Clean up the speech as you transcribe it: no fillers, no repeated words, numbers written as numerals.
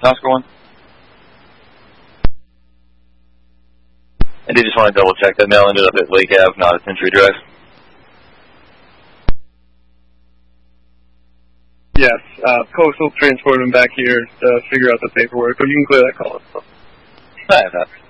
Oscar 1. I did just want to double check that mail ended up at Lake Ave, not at Century Drive. Yes, Postal transported him back here to figure out the paperwork, but you can clear that call. I have that.